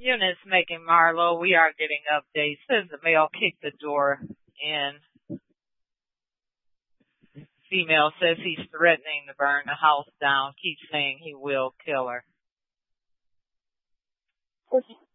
Eunice making Marlowe, we are getting updates. Says the male kicked the door in. Female says he's threatening to burn the house down. Keeps saying he will kill her.